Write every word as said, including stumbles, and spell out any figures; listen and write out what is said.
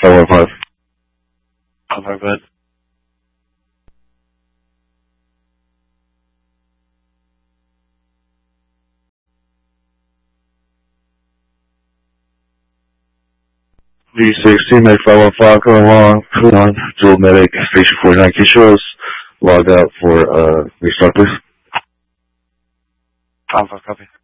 five one five. five one five. V sixteen, Medic five one five, going along, hold on, dual medic, station forty-nine, can you show us logged out for, uh, restart, please? five one five, copy.